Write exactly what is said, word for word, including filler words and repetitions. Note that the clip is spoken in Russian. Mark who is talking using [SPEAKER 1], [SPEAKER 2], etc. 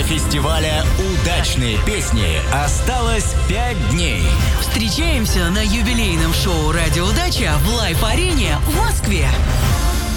[SPEAKER 1] фестиваля «Удачные песни» осталось пять дней.
[SPEAKER 2] Встречаемся на юбилейном шоу «Радио Удача» в Лайф-арене в Москве.